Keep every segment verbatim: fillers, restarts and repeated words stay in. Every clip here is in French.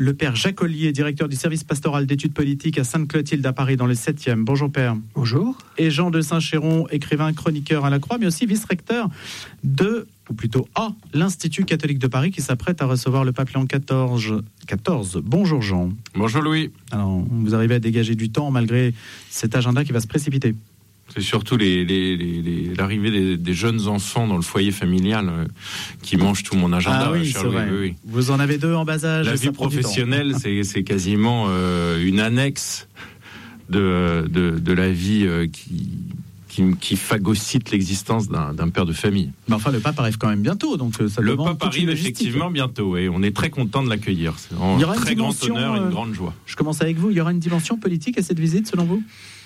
le père Jacques Ollier, directeur du service pastoral d'études politiques à Sainte-Clotilde à Paris dans le septième. Bonjour père. Bonjour. Et Jean de Saint-Chéron, écrivain, chroniqueur à la Croix, mais aussi vice-recteur de, ou plutôt à, l'Institut catholique de Paris qui s'apprête à recevoir le pape Léon quatorze. quatorze. Bonjour Jean. Bonjour Louis. Alors, vous arrivez à dégager du temps malgré cet agenda qui va se précipiter. C'est surtout les, les, les, les, l'arrivée des, des jeunes enfants dans le foyer familial euh, qui mangent tout mon agenda. Ah oui, cher c'est Louis, vrai. oui, oui. Vous en avez deux en bas âge. La vie professionnelle, c'est, c'est quasiment euh, une annexe de, de, de la vie euh, qui, qui, qui phagocyte l'existence d'un, d'un père de famille. Mais enfin, le pape arrive quand même bientôt, donc ça Le demande pape toute arrive une logistique. effectivement bientôt, et on est très content de l'accueillir. C'est un très grand honneur et une grande joie. Je commence avec vous. Il y aura une dimension politique à cette visite, selon vous ?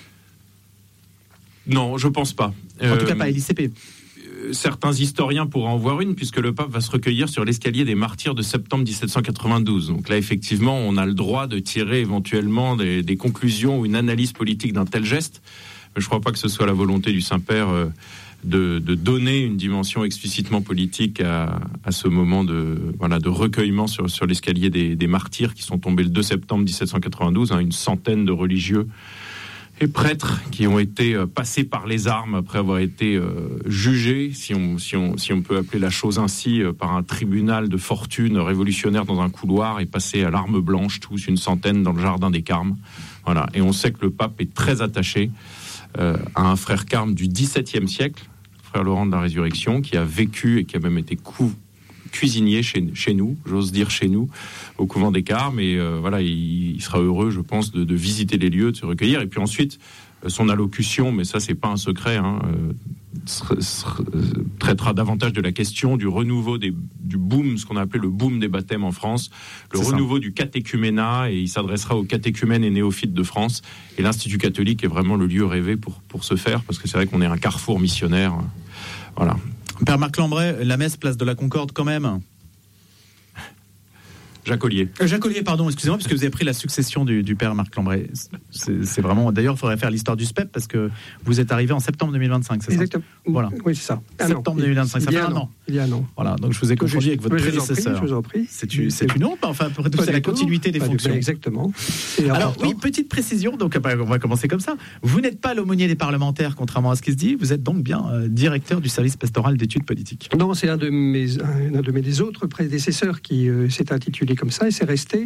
Non, je pense pas. En euh, tout cas, pas à l'I C P. Euh, certains historiens pourraient en voir une, puisque le pape va se recueillir sur l'escalier des martyrs de septembre dix-sept cent quatre-vingt-douze. Donc là, effectivement, on a le droit de tirer éventuellement des, des conclusions ou une analyse politique d'un tel geste. Mais je ne crois pas que ce soit la volonté du Saint-Père euh, de, de donner une dimension explicitement politique à, à ce moment de, voilà, de recueillement sur, sur l'escalier des, des martyrs qui sont tombés le deux septembre dix-sept cent quatre-vingt-douze, hein, une centaine de religieux et prêtres qui ont été euh, passés par les armes après avoir été euh, jugés, si on, si, on, si on peut appeler la chose ainsi, euh, par un tribunal de fortune révolutionnaire dans un couloir et passés à l'arme blanche, tous une centaine dans le jardin des Carmes. Voilà. Et on sait que le pape est très attaché euh, à un frère carme du dix-septième siècle, frère Laurent de la Résurrection, qui a vécu et qui a même été cou- cuisinier chez, chez nous, j'ose dire chez nous, au couvent des Carmes, et euh, voilà, il, il sera heureux, je pense, de, de visiter les lieux, de se recueillir, et puis ensuite, euh, son allocution, mais ça, c'est pas un secret, hein, euh, sera, sera, traitera davantage de la question du renouveau des, du boom, ce qu'on a appelé le boom des baptêmes en France, le c'est renouveau ça. Du catéchuménat, et il s'adressera aux catéchumènes et néophytes de France, et l'Institut catholique est vraiment le lieu rêvé pour, pour ce faire, parce que c'est vrai qu'on est un carrefour missionnaire, voilà. Père Marc Lambret, la messe place de la Concorde quand même. Jacques Ollier. Euh, Jacques Ollier, pardon, excusez-moi, parce que vous avez pris la succession du, du père Marc Lambret. C'est, c'est vraiment. D'ailleurs, il faudrait faire l'histoire du S P E P parce que vous êtes arrivé en septembre deux mille vingt-cinq, c'est Exactement. ça ? Voilà. Oui, c'est ça. Ah septembre deux mille vingt-cinq, ça fait un an. Il y a un an. Voilà, donc je vous ai confondu avec votre oui, prédécesseur. Je vous en prie. C'est, une, c'est une honte, enfin, après tout, c'est la continuité des fonctions. Exactement. Alors, oui, petite précision, donc on va commencer comme ça. Vous n'êtes pas l'aumônier des parlementaires, contrairement à ce qui se dit. Vous êtes donc bien euh, directeur du service pastoral d'études politiques. Non, c'est un de mes, un de mes autres prédécesseurs qui euh, s'est intitulé comme ça et c'est resté.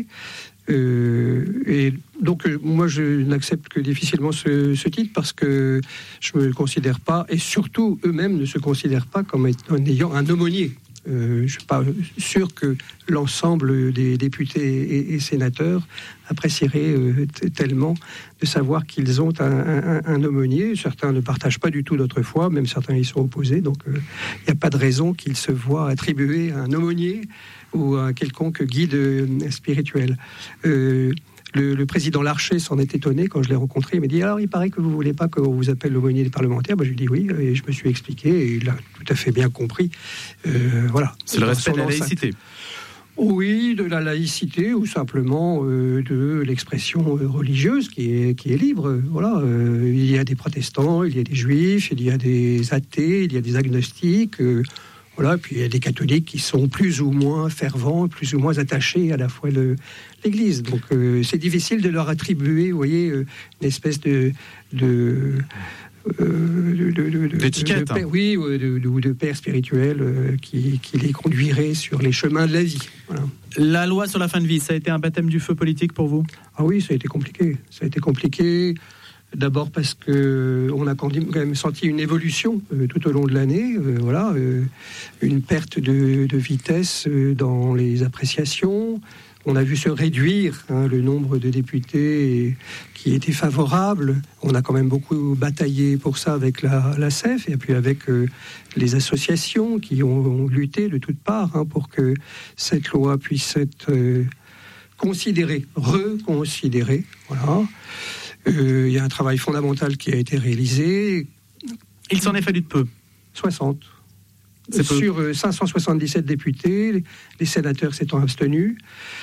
Euh, et donc euh, moi je n'accepte que difficilement ce, ce titre parce que je me considère pas, et surtout eux-mêmes ne se considèrent pas comme en ayant un aumônier. Euh, je ne suis pas sûr que l'ensemble des députés et, et sénateurs apprécieraient euh, t- tellement de savoir qu'ils ont un, un, un aumônier. Certains ne partagent pas du tout notre foi, même certains y sont opposés, donc il euh, n'y a pas de raison qu'ils se voient attribuer un aumônier ou un quelconque guide euh, spirituel. Euh, Le, le président Larcher s'en est étonné quand je l'ai rencontré. Il m'a dit, alors il paraît que vous ne voulez pas qu'on vous appelle l'aumônier des parlementaires. Ben, je lui ai dit oui, et je me suis expliqué, et il a tout à fait bien compris. Euh, voilà. C'est le respect de la laïcité. Oui, de la laïcité, ou simplement euh, de l'expression religieuse qui est, qui est libre. Voilà. Euh, il y a des protestants, il y a des juifs, il y a des athées, il y a des agnostiques. Euh, Voilà, puis il y a des catholiques qui sont plus ou moins fervents, plus ou moins attachés à la foi de l'Église. Donc euh, c'est difficile de leur attribuer, vous voyez, euh, une espèce de... de Euh, de, de, de, d'étiquette, de, de père, oui, ou de, de, de père spirituel euh, qui, qui les conduirait sur les chemins de la vie. Voilà. La loi sur la fin de vie, ça a été un baptême du feu politique pour vous ? Ah oui, ça a été compliqué. Ça a été compliqué. D'abord parce que on a quand même senti une évolution euh, tout au long de l'année. Euh, voilà, euh, une perte de, de vitesse euh, dans les appréciations. On a vu se réduire hein, le nombre de députés qui étaient favorables. On a quand même beaucoup bataillé pour ça avec la, la C E F et puis avec euh, les associations qui ont, ont lutté de toutes parts hein, pour que cette loi puisse être euh, considérée, reconsidérée. Voilà. Il euh, y a un travail fondamental qui a été réalisé. Il s'en est fallu de peu. soixante. C'est sur peu. cinq cent soixante-dix-sept députés, les sénateurs s'étant abstenus.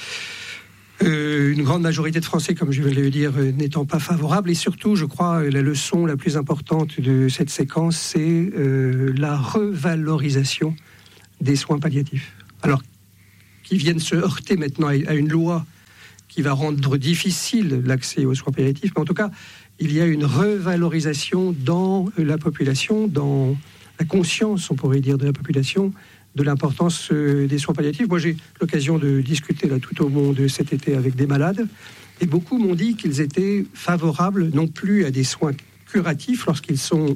Euh, une grande majorité de Français, comme je viens de le dire, n'étant pas favorables. Et surtout, je crois, la leçon la plus importante de cette séquence, c'est euh, la revalorisation des soins palliatifs. Alors, qui viennent se heurter maintenant à une loi qui va rendre difficile l'accès aux soins palliatifs, mais en tout cas, il y a une revalorisation dans la population, dans la conscience, on pourrait dire, de la population, de l'importance des soins palliatifs. Moi, j'ai l'occasion de discuter là tout au long de cet été avec des malades, et beaucoup m'ont dit qu'ils étaient favorables non plus à des soins curatifs lorsqu'ils sont,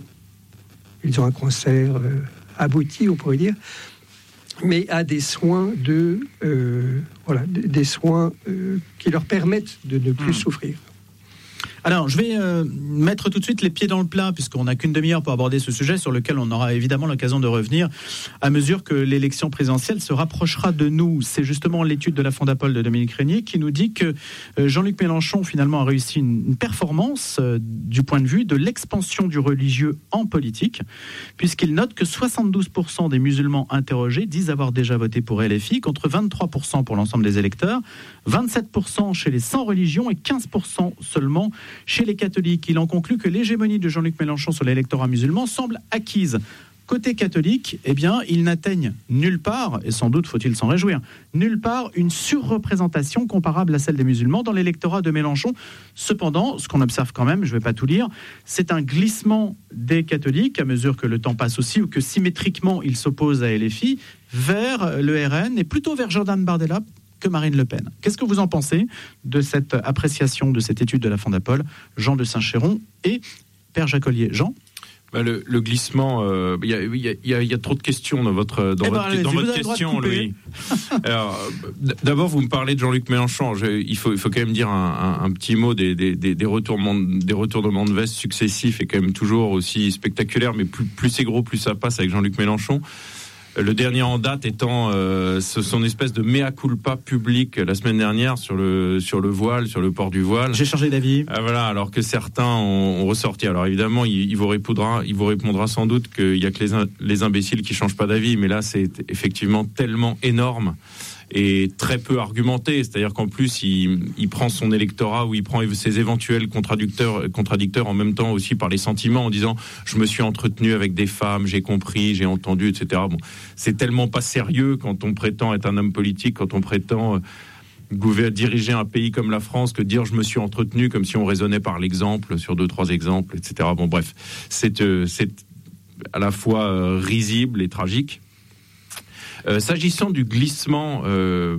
ils ont un cancer euh, abouti, on pourrait dire, mais à des soins de, euh, voilà, des soins euh, qui leur permettent de ne plus mmh. souffrir. Alors, je vais euh, mettre tout de suite les pieds dans le plat, puisqu'on n'a qu'une demi-heure pour aborder ce sujet, sur lequel on aura évidemment l'occasion de revenir à mesure que l'élection présidentielle se rapprochera de nous. C'est justement l'étude de la Fondapol de Dominique Régnier qui nous dit que euh, Jean-Luc Mélenchon, finalement, a réussi une, une performance euh, du point de vue de l'expansion du religieux en politique, puisqu'il note que soixante-douze pour cent des musulmans interrogés disent avoir déjà voté pour L F I, contre vingt-trois pour cent pour l'ensemble des électeurs, vingt-sept pour cent chez les sans religion et quinze pour cent seulement chez les catholiques. Il en conclut que l'hégémonie de Jean-Luc Mélenchon sur l'électorat musulman semble acquise. Côté catholique, eh bien, ils n'atteignent nulle part, et sans doute faut-il s'en réjouir, nulle part une surreprésentation comparable à celle des musulmans dans l'électorat de Mélenchon. Cependant, ce qu'on observe quand même, je ne vais pas tout lire, c'est un glissement des catholiques, à mesure que le temps passe aussi, ou que symétriquement ils s'opposent à L F I, vers le R N, et plutôt vers Jordan Bardella que Marine Le Pen. Qu'est-ce que vous en pensez de cette appréciation, de cette étude de la Fondapol, Jean de Saint-Chéron et Père Jacolier? Jean? Bah le, le glissement, il euh, y, y, y, y a trop de questions dans votre, dans eh votre, ben, dans votre question, Louis. Alors, d'abord, vous me parlez de Jean-Luc Mélenchon. Je, il, faut, il faut quand même dire un, un, un petit mot des, des, des, des, retournements, des retournements de veste successifs et quand même toujours aussi spectaculaires, mais plus, plus c'est gros, plus ça passe avec Jean-Luc Mélenchon. Le dernier en date étant euh, son espèce de mea culpa public la semaine dernière sur le sur le voile, sur le port du voile. J'ai changé d'avis. Ah, voilà, alors que certains ont, ont ressorti. Alors évidemment, il, il vous répondra, il vous répondra sans doute qu'il y a que les, les imbéciles qui changent pas d'avis. Mais là, c'est effectivement tellement énorme et très peu argumenté. C'est-à-dire qu'en plus, il, il prend son électorat ou il prend ses éventuels contradicteurs, contradicteurs en même temps aussi par les sentiments en disant « je me suis entretenu avec des femmes, j'ai compris, j'ai entendu, et cetera » Bon, c'est tellement pas sérieux quand on prétend être un homme politique, quand on prétend euh, diriger un pays comme la France, que de dire « je me suis entretenu » comme si on raisonnait par l'exemple, sur deux, trois exemples, et cetera. Bon, bref, c'est, euh, c'est à la fois euh, risible et tragique. Euh, s'agissant du glissement euh,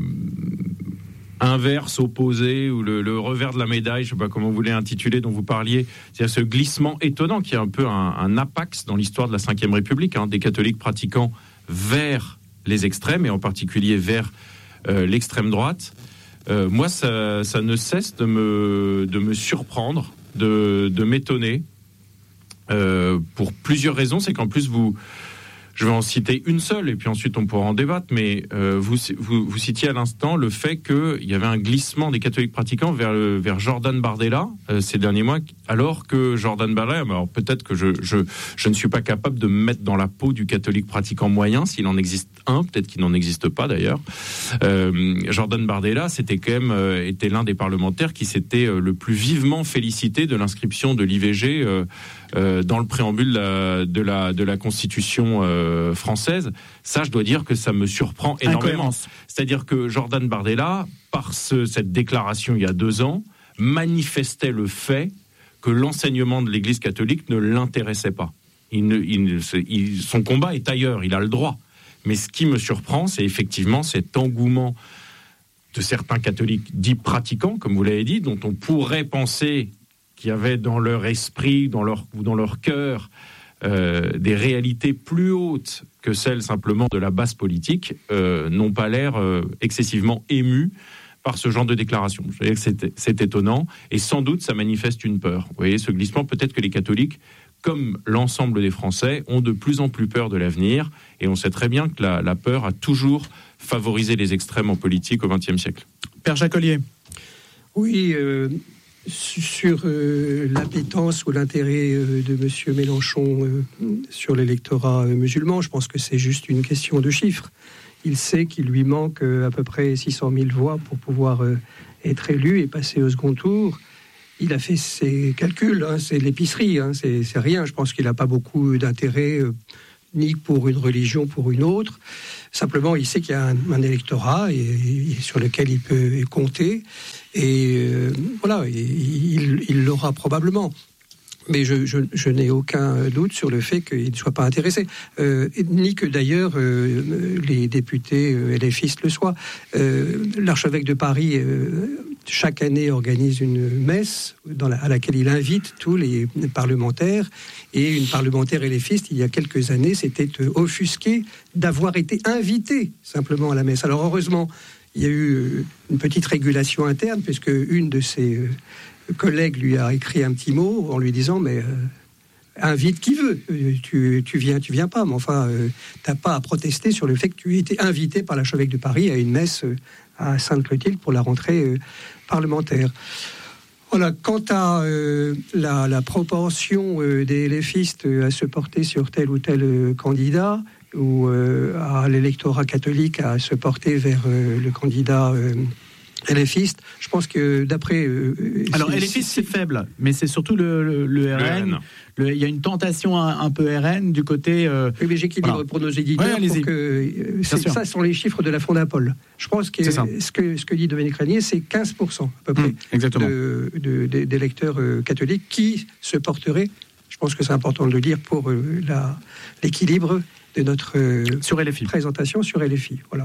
inverse, opposé, ou le, le revers de la médaille, je ne sais pas comment vous voulez intituler, dont vous parliez, c'est-à-dire ce glissement étonnant qui est un peu un, un apax dans l'histoire de la cinquième République, hein, des catholiques pratiquants vers les extrêmes, et en particulier vers euh, l'extrême droite. Euh, moi, ça, ça ne cesse de me, de me surprendre, de, de m'étonner, euh, pour plusieurs raisons. C'est qu'en plus, vous... Je vais en citer une seule, et puis ensuite on pourra en débattre, mais euh, vous, vous, vous citiez à l'instant le fait qu'il y avait un glissement des catholiques pratiquants vers, le, vers Jordan Bardella euh, ces derniers mois, alors que Jordan Bardella, alors peut-être que je, je, je ne suis pas capable de me mettre dans la peau du catholique pratiquant moyen, s'il en existe un, peut-être qu'il n'en existe pas d'ailleurs. Euh, Jordan Bardella, c'était quand même euh, était l'un des parlementaires qui s'était euh, le plus vivement félicité de l'inscription de l'I V G euh, euh, dans le préambule de la, de la, de la Constitution euh, française. Ça, je dois dire que ça me surprend énormément. C'est-à-dire que Jordan Bardella, par ce, cette déclaration il y a deux ans, manifestait le fait que l'enseignement de l'Église catholique ne l'intéressait pas. Il ne, il, il, son combat est ailleurs, il a le droit. Mais ce qui me surprend, c'est effectivement cet engouement de certains catholiques dits pratiquants, comme vous l'avez dit, dont on pourrait penser qu'il y avait dans leur esprit, dans leur, ou dans leur cœur, euh, des réalités plus hautes que celles simplement de la base politique, euh, n'ont pas l'air euh, excessivement émus par ce genre de déclaration. Je dirais que c'est, c'est étonnant, et sans doute ça manifeste une peur. Vous voyez, ce glissement, peut-être que les catholiques, comme l'ensemble des Français, ont de plus en plus peur de l'avenir, et on sait très bien que la, la peur a toujours favorisé les extrêmes en politique au vingtième siècle. Père Jacolier. Oui, euh, sur euh, l'appétence ou l'intérêt euh, de M. Mélenchon euh, sur l'électorat euh, musulman, je pense que c'est juste une question de chiffres. Il sait qu'il lui manque euh, à peu près six cent mille voix pour pouvoir euh, être élu et passer au second tour. Il a fait ses calculs, hein, c'est l'épicerie, hein, c'est, c'est rien. Je pense qu'il n'a pas beaucoup d'intérêt euh, ni pour une religion, pour une autre. Simplement, il sait qu'il y a un, un électorat et, et sur lequel il peut compter. Et euh, voilà, il, il l'aura probablement. Mais je, je, je n'ai aucun doute sur le fait qu'il ne soit pas intéressé, euh, ni que d'ailleurs euh, les députés euh, LFistes le soient. Euh, l'archevêque de Paris, euh, chaque année, organise une messe dans la, à laquelle il invite tous les parlementaires. Et une parlementaire LFiste, il y a quelques années, s'était offusquée d'avoir été invitée simplement à la messe. Alors heureusement, il y a eu une petite régulation interne, puisque une de ces... Euh, collègue lui a écrit un petit mot en lui disant mais euh, invite qui veut, tu, tu viens, tu viens pas, mais enfin euh, t'as pas à protester sur le fait que tu aies été invité par l'archevêque de Paris à une messe euh, à Sainte-Clotilde pour la rentrée euh, parlementaire. Voilà. Quant à euh, la, la proportion euh, des LFistes à se porter sur tel ou tel euh, candidat, ou euh, à l'électorat catholique à se porter vers euh, le candidat euh, LFiste, je pense que d'après... Euh, Alors LFiste c'est faible, mais c'est surtout le, le, le R N. Le, il y a une tentation un, un peu R N du côté... Euh, oui, mais j'équilibre voilà. Pour nos éditeurs, ouais, pour que, euh, ça sont les chiffres de la Fondapol. Je pense que ce, que ce que dit Dominique Régnier, c'est quinze pour cent à peu près mmh, exactement. De, de, de, d'électeurs euh, catholiques qui se porteraient, je pense que c'est important de le dire, pour euh, la, l'équilibre de notre euh, sur L F I. Présentation sur L F I. Voilà.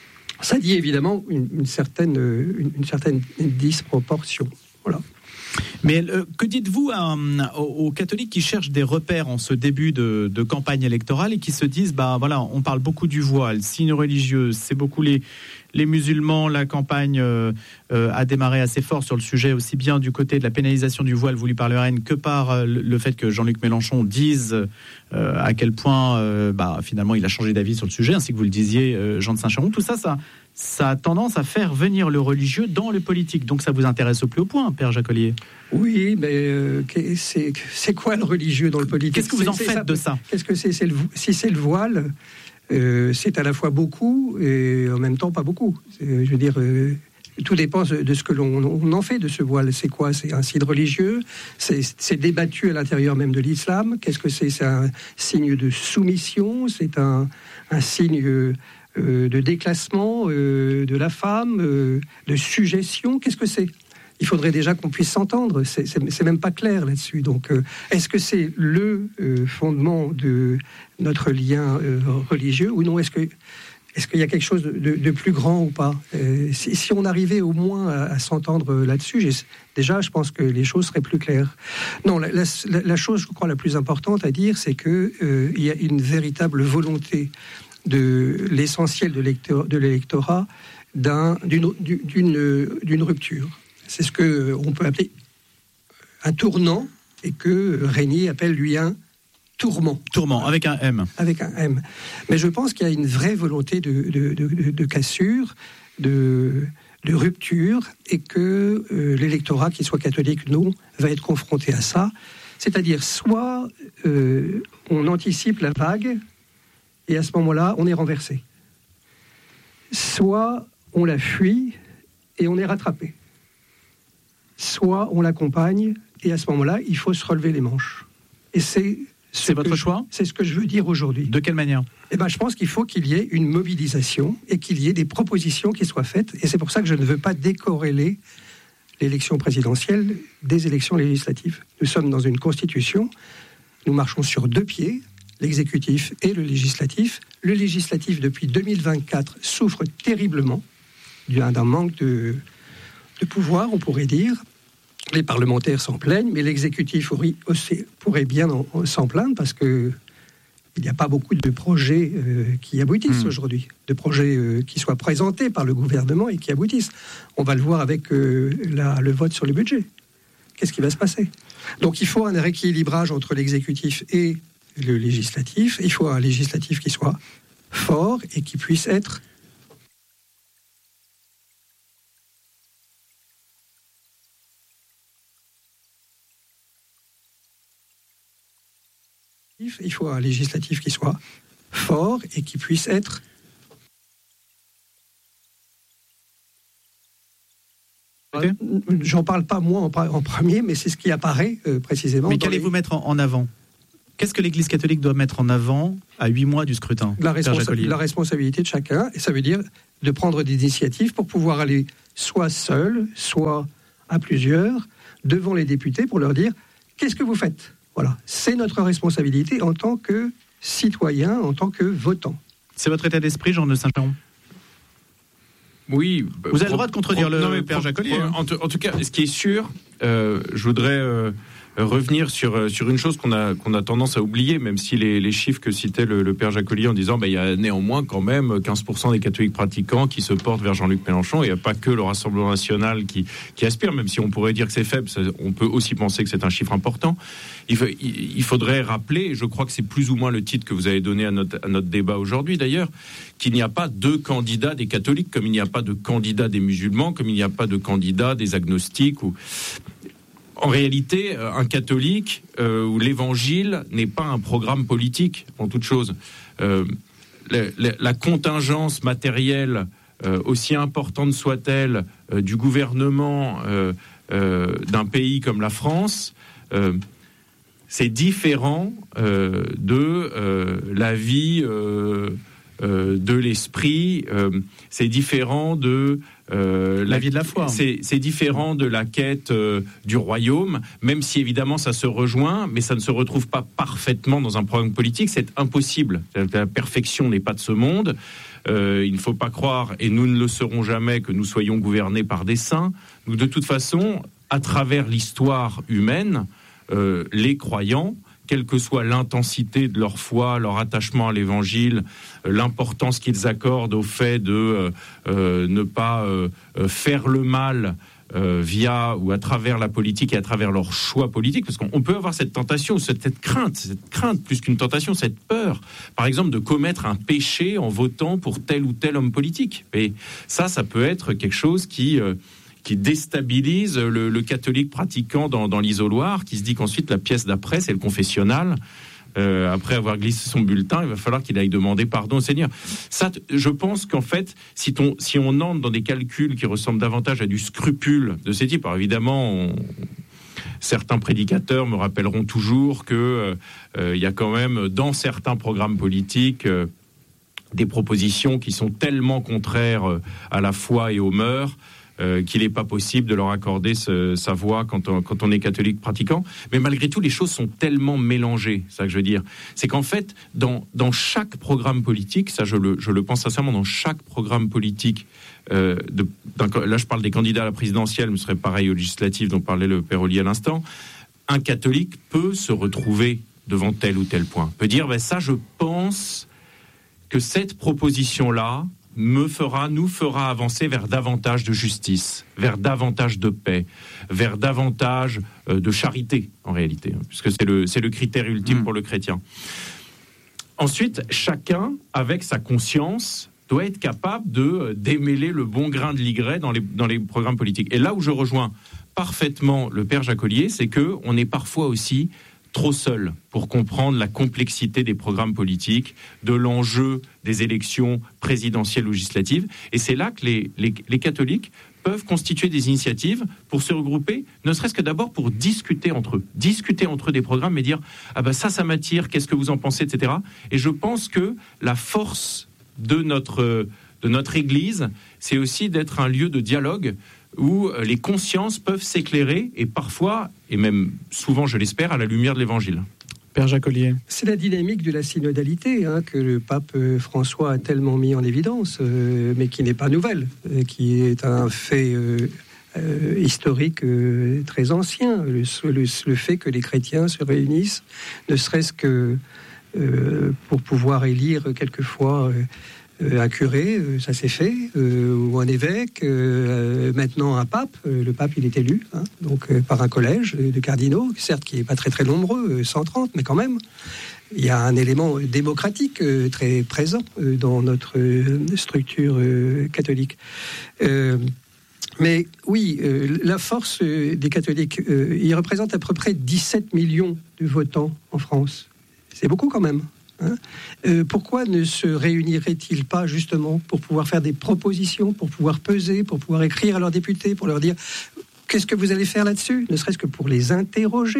Ça dit évidemment une, une, certaine, une, une certaine disproportion. Voilà. Mais euh, que dites-vous à, aux, aux catholiques qui cherchent des repères en ce début de, de campagne électorale et qui se disent, bah voilà, on parle beaucoup du voile, signe religieux, c'est beaucoup les, les musulmans, la campagne euh, euh, a démarré assez fort sur le sujet, aussi bien du côté de la pénalisation du voile voulu par le R N que par euh, le fait que Jean-Luc Mélenchon dise euh, à quel point euh, bah, finalement il a changé d'avis sur le sujet, ainsi que vous le disiez, euh, Jean de Saint-Chamond. Tout ça, ça, ça a tendance à faire venir le religieux dans le politique. Donc ça vous intéresse au plus haut point, Père Jacolier? Oui, mais euh, c'est, c'est quoi le religieux dans le politique? Qu'est-ce que vous en c'est, faites c'est ça, de ça? Qu'est-ce que c'est, c'est le, Si c'est le voile, euh, c'est à la fois beaucoup et en même temps pas beaucoup. C'est, je veux dire, euh, tout dépend de ce que l'on on en fait de ce voile. C'est quoi? C'est un signe religieux? C'est, c'est débattu à l'intérieur même de l'islam? Qu'est-ce que c'est? C'est un signe de soumission? C'est un, un signe... Euh, Euh, de déclassement euh, de la femme, euh, de suggestion. Qu'est-ce que c'est? Il faudrait déjà qu'on puisse s'entendre. C'est, c'est, c'est même pas clair là-dessus. Donc, euh, est-ce que c'est le euh, fondement de notre lien euh, religieux ou non? Est-ce que est-ce qu'il y a quelque chose de, de, de plus grand ou pas? euh, si, si on arrivait au moins à, à s'entendre là-dessus, j'ai, déjà, je pense que les choses seraient plus claires. Non, la, la, la chose, je crois, la plus importante à dire, c'est que euh, il y a une véritable volonté de l'essentiel de, l'électorat, de l'électorat d'un, d'une, d'une, d'une rupture. C'est ce qu'on peut appeler un tournant et que Régnier appelle, lui, un tourment. Tourment, avec un M. Avec un M. Mais je pense qu'il y a une vraie volonté de, de, de, de, de cassure, de, de rupture, et que euh, l'électorat, qu'il soit catholique ou non, va être confronté à ça. C'est-à-dire, soit euh, on anticipe la vague, et à ce moment-là, on est renversé. Soit on la fuit et on est rattrapé. Soit on l'accompagne et à ce moment-là, il faut se relever les manches. Et c'est, c'est votre choix ? C'est ce que je veux dire aujourd'hui. De quelle manière ? Eh ben, je pense qu'il faut qu'il y ait une mobilisation et qu'il y ait des propositions qui soient faites. Et c'est pour ça que je ne veux pas décorréler l'élection présidentielle des élections législatives. Nous sommes dans une constitution, nous marchons sur deux pieds, l'exécutif et le législatif. Le législatif, depuis deux mille vingt-quatre, souffre terriblement d'un, d'un manque de, de pouvoir, on pourrait dire. Les parlementaires s'en plaignent, mais l'exécutif aussi pourrait bien en, en, s'en plaindre parce que il n'y a pas beaucoup de projets euh, qui aboutissent mmh. aujourd'hui, de projets euh, qui soient présentés par le gouvernement et qui aboutissent. On va le voir avec euh, la, le vote sur le budget. Qu'est-ce qui va se passer ? Donc il faut un rééquilibrage entre l'exécutif et le législatif. Il faut un législatif qui soit fort et qui puisse être il faut un législatif qui soit fort et qui puisse être okay. J'en parle pas moi en, en premier, mais c'est ce qui apparaît euh, précisément. Mais qu'allez-les... vous mettre en, en avant ? Qu'est-ce que l'Église catholique doit mettre en avant à huit mois du scrutin ? La, responsa- la responsabilité de chacun, et ça veut dire de prendre des initiatives pour pouvoir aller soit seul, soit à plusieurs, devant les députés pour leur dire « qu'est-ce que vous faites ?» Voilà, c'est notre responsabilité en tant que citoyen, en tant que votant. C'est votre état d'esprit, Jean de Saint-Chamond ? Oui. Vous avez le droit de contredire le non, mais Père Jacolier. Hein. En, en tout cas, ce qui est sûr, euh, je voudrais euh, revenir sur, sur une chose qu'on a, qu'on a tendance à oublier, même si les, les chiffres que citait le, le Père Jacolier en disant bah, il y a néanmoins quand même quinze pour cent des catholiques pratiquants qui se portent vers Jean-Luc Mélenchon. Il n'y a pas que le Rassemblement national qui, qui aspire, même si on pourrait dire que c'est faible, ça, on peut aussi penser que c'est un chiffre important. Il, faut, il, il faudrait rappeler, et je crois que c'est plus ou moins le titre que vous avez donné à notre, à notre débat aujourd'hui d'ailleurs, qu'il n'y a pas deux candidats des catholiques, comme il n'y a pas de candidats des musulmans, comme il n'y a pas de candidats des agnostiques. Ou... En réalité, un catholique euh, ou l'évangile n'est pas un programme politique, en toute chose. Euh, la, la, la contingence matérielle, euh, aussi importante soit-elle, euh, du gouvernement euh, euh, d'un pays comme la France, euh, c'est différent euh, de euh, la vie euh, euh, de l'esprit, euh, c'est différent de euh, la, la vie de la foi. C'est, c'est différent de la quête euh, du royaume, même si évidemment ça se rejoint, mais ça ne se retrouve pas parfaitement dans un programme politique, c'est impossible. La perfection n'est pas de ce monde. Euh, il ne faut pas croire, et nous ne le serons jamais, que nous soyons gouvernés par des saints. Nous, de toute façon, à travers l'histoire humaine, euh, les croyants, quelle que soit l'intensité de leur foi, leur attachement à l'évangile, euh, l'importance qu'ils accordent au fait de euh, euh, ne pas euh, faire le mal euh, via ou à travers la politique et à travers leur choix politique, parce qu'on peut avoir cette tentation, cette, cette crainte, cette crainte plus qu'une tentation, cette peur, par exemple, de commettre un péché en votant pour tel ou tel homme politique. Et ça, ça peut être quelque chose qui... Euh, qui déstabilise le, le catholique pratiquant dans, dans l'isoloir, qui se dit qu'ensuite la pièce d'après, c'est le confessionnal. Euh, après avoir glissé son bulletin, il va falloir qu'il aille demander pardon au Seigneur. Ça, je pense qu'en fait, si, ton, si on entre dans des calculs qui ressemblent davantage à du scrupule de ces types, alors évidemment, on, certains prédicateurs me rappelleront toujours qu'il euh, euh, y a quand même dans certains programmes politiques euh, des propositions qui sont tellement contraires euh, à la foi et aux mœurs, Euh, qu'il n'est pas possible de leur accorder ce, sa voix quand on, quand on est catholique pratiquant. Mais malgré tout, les choses sont tellement mélangées, c'est ça que je veux dire. C'est qu'en fait, dans, dans chaque programme politique, ça je le, je le pense sincèrement, dans chaque programme politique, euh, de, là je parle des candidats à la présidentielle, mais ce serait pareil aux législatives dont parlait le Père Ollier à l'instant, un catholique peut se retrouver devant tel ou tel point, peut dire, ben ça je pense que cette proposition-là, me fera, nous fera avancer vers davantage de justice, vers davantage de paix, vers davantage euh, de charité, en réalité, hein, puisque c'est le, c'est le critère ultime mmh. pour le chrétien. Ensuite, chacun, avec sa conscience, doit être capable de euh, démêler le bon grain de l'ygret dans les, dans les programmes politiques. Et là où je rejoins parfaitement le Père Jacolier, c'est qu'on est parfois aussi trop seul pour comprendre la complexité des programmes politiques, de l'enjeu des élections présidentielles ou législatives. Et c'est là que les, les, les catholiques peuvent constituer des initiatives pour se regrouper, ne serait-ce que d'abord pour discuter entre eux, discuter entre eux des programmes, mais dire « Ah ben ça, ça m'attire, qu'est-ce que vous en pensez ?» et cetera. Et je pense que la force de notre, de notre Église, c'est aussi d'être un lieu de dialogue où les consciences peuvent s'éclairer, et parfois, et même souvent, je l'espère, à la lumière de l'Évangile. Père Jacolier. C'est la dynamique de la synodalité hein, que le pape François a tellement mis en évidence, euh, mais qui n'est pas nouvelle, euh, qui est un fait euh, euh, historique euh, très ancien. Le, le, le fait que les chrétiens se réunissent, ne serait-ce que euh, pour pouvoir élire quelquefois... Euh, Euh, un curé, euh, ça s'est fait, euh, ou un évêque, euh, maintenant un pape. Euh, le pape, il est élu, hein, donc euh, par un collège de cardinaux, certes qui n'est pas très très nombreux, euh, cent trente, mais quand même, il y a un élément démocratique euh, très présent euh, dans notre euh, structure euh, catholique. Euh, mais oui, euh, la force euh, des catholiques, euh, ils représentent à peu près dix-sept millions de votants en France. C'est beaucoup quand même. Hein euh, pourquoi ne se réunirait-il pas justement pour pouvoir faire des propositions, pour pouvoir peser, pour pouvoir écrire à leurs députés, pour leur dire qu'est-ce que vous allez faire là-dessus, ne serait-ce que pour les interroger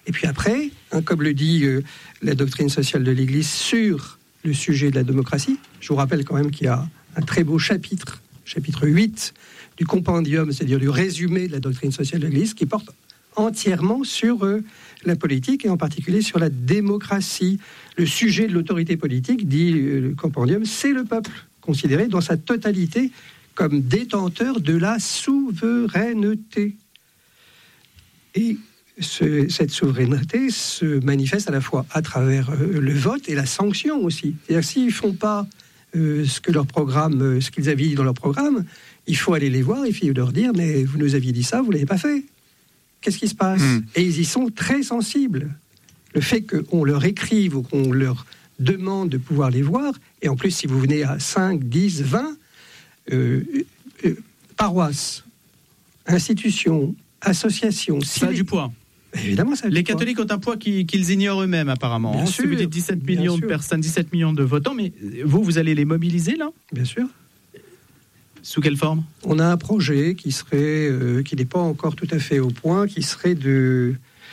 Et puis après, hein, comme le dit euh, la doctrine sociale de l'Église sur le sujet de la démocratie, je vous rappelle quand même qu'il y a un très beau chapitre, chapitre huit du compendium, c'est-à-dire du résumé de la doctrine sociale de l'Église, qui porte entièrement sur euh, la politique et en particulier sur la démocratie. Le sujet de l'autorité politique, dit euh, le compendium, c'est le peuple, considéré dans sa totalité comme détenteur de la souveraineté. Et ce, cette souveraineté se manifeste à la fois à travers euh, le vote et la sanction aussi. C'est-à-dire que s'ils ne font pas euh, ce que leur programme, euh, ce qu'ils avaient dit dans leur programme, il faut aller les voir et puis leur dire « mais vous nous aviez dit ça, vous ne l'avez pas fait ». Qu'est-ce qui se passe ? mmh. Et ils y sont très sensibles. Le fait qu'on leur écrive ou qu'on leur demande de pouvoir les voir, et en plus, si vous venez à cinq, dix, vingt euh, euh, paroisses, institutions, associations... Ça a du poids. Évidemment, ça a Les du catholiques poids. ont un poids qu'ils, qu'ils ignorent eux-mêmes, apparemment. Bien hein. sûr, si vous dites dix-sept millions de personnes, dix-sept millions de votants, mais vous, vous allez les mobiliser, là ? Bien sûr. Sous quelle forme ? On a un projet qui serait, euh, qui n'est pas encore tout à fait au point, qui serait de,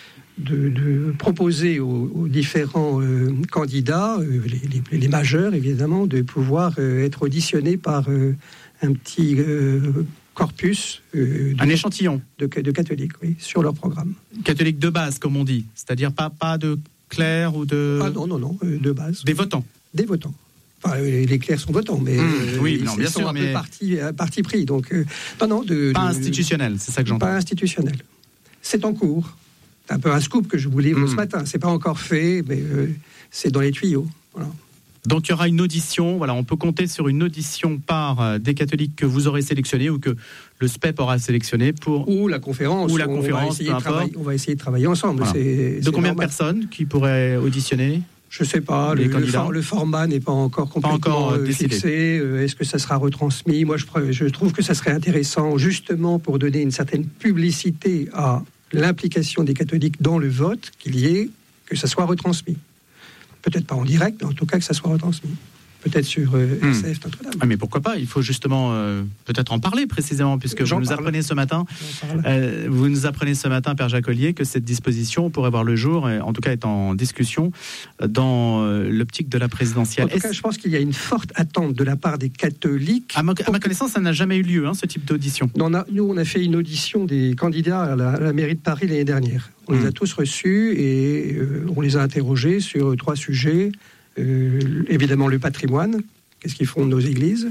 de, de proposer aux, aux différents euh, candidats, euh, les, les, les majeurs évidemment, de pouvoir euh, être auditionnés par euh, un petit euh, corpus. Euh, de, un échantillon de, de catholiques, oui, sur leur programme. Catholiques de base, comme on dit, c'est-à-dire pas, pas de clercs ou de... Ah non, non, non, euh, de base. Des votants. Des votants. Enfin, les clercs sont votants, mais mmh, euh, oui, ils non, bien sont sûr, un mais... peu parti, parti pris. Donc, euh, non, non, de, pas de, institutionnel, c'est ça que j'entends. Pas institutionnel. C'est en cours. C'est un peu un scoop que je vous livre mmh. ce matin. C'est pas encore fait, mais euh, c'est dans les tuyaux. Voilà. Donc il y aura une audition. Voilà, on peut compter sur une audition par euh, des catholiques que vous aurez sélectionnés ou que le S P E P aura sélectionné pour ou la conférence. Ou la on conférence, va peu on va essayer de travailler ensemble. Voilà. C'est, de c'est combien normal. de personnes qui pourraient auditionner ? Je ne sais pas, le, le, for, le format n'est pas encore complètement pas encore euh, fixé. Euh, est-ce que ça sera retransmis ? Moi, je, je trouve que ça serait intéressant, justement, pour donner une certaine publicité à l'implication des catholiques dans le vote, qu'il y ait, que ça soit retransmis. Peut-être pas en direct, mais en tout cas que ça soit retransmis. Peut-être sur euh, hmm. S F Notre-Dame. Ah mais pourquoi pas ? Il faut justement euh, peut-être en parler précisément, puisque J'en vous nous parle. apprenez ce matin, euh, vous nous apprenez ce matin, Père Jacques Ollier, que cette disposition pourrait voir le jour, et en tout cas est en discussion dans euh, l'optique de la présidentielle. En tout cas, je pense qu'il y a une forte attente de la part des catholiques. À ma, à ma connaissance, ça n'a jamais eu lieu, hein, ce type d'audition. On a, nous, on a fait une audition des candidats à la, à la mairie de Paris l'année dernière. On mmh. les a tous reçus et euh, on les a interrogés sur trois sujets. Euh, évidemment le patrimoine, qu'est-ce qu'ils font de nos églises,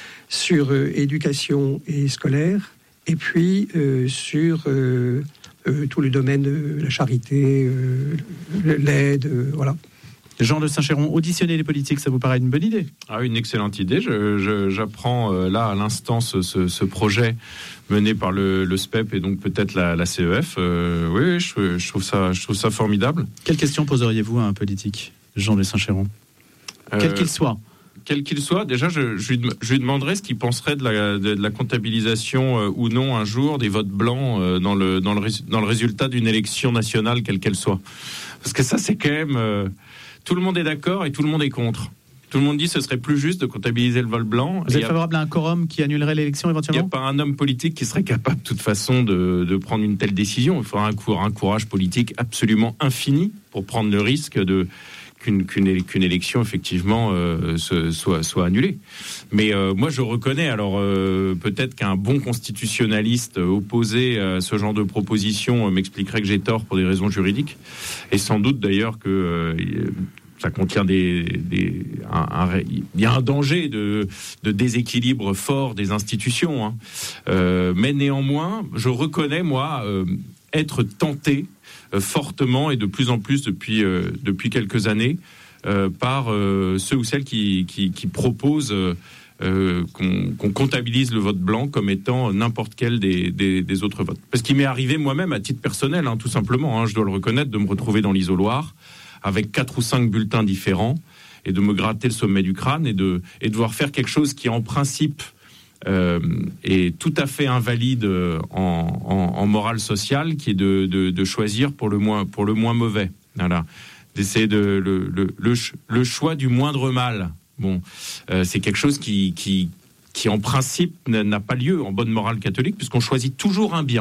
sur euh, éducation et scolaire, et puis euh, sur euh, euh, tout le domaine de la charité, euh, l'aide, euh, voilà. Jean de Saint-Chéron, auditionner les politiques, ça vous paraît une bonne idée ? Ah, une excellente idée. Je, je, j'apprends euh, là à l'instant ce, ce, ce projet mené par le, le S P E P et donc peut-être la, la C E F. Euh, oui, je, je, trouve ça, je trouve ça formidable. Quelle question poseriez-vous à un politique ? Jean de Saint-Chéron, euh, quel qu'il soit. Quel qu'il soit, déjà, je, je, lui, je lui demanderais ce qu'il penserait de la, de, de la comptabilisation euh, ou non un jour des votes blancs euh, dans, le, dans, le, dans le résultat d'une élection nationale, quelle qu'elle soit. Parce que ça, c'est quand même... Euh, tout le monde est d'accord et tout le monde est contre. Tout le monde dit que ce serait plus juste de comptabiliser le vote blanc. Vous êtes a, favorable à un quorum qui annulerait l'élection éventuellement ? Il n'y a pas un homme politique qui serait capable, de toute façon, de, de prendre une telle décision. Il faudra un, un courage politique absolument infini pour prendre le risque de... Qu'une, qu'une, qu'une élection effectivement euh, se, soit, soit annulée. Mais euh, moi je reconnais, alors euh, peut-être qu'un bon constitutionnaliste opposé à ce genre de proposition euh, m'expliquerait que j'ai tort pour des raisons juridiques, et sans doute d'ailleurs que euh, ça contient des... des un, un, il y a un danger de, de déséquilibre fort des institutions. Hein. Euh, mais néanmoins, je reconnais moi euh, être tenté fortement et de plus en plus depuis euh, depuis quelques années euh, par euh, ceux ou celles qui qui, qui proposent euh, qu'on, qu'on comptabilise le vote blanc comme étant n'importe quel des, des des autres votes. Parce qu'il m'est arrivé moi-même à titre personnel, hein, tout simplement, hein, je dois le reconnaître, de me retrouver dans l'isoloir avec quatre ou cinq bulletins différents et de me gratter le sommet du crâne et de et de devoir faire quelque chose qui en principe Euh, est tout à fait invalide en, en, en morale sociale, qui est de, de, de choisir pour le moins, pour le moins mauvais. Voilà. D'essayer de le, le, le, le choix du moindre mal. Bon, euh, c'est quelque chose qui, qui, qui en principe n'a pas lieu en bonne morale catholique, puisqu'on choisit toujours un bien.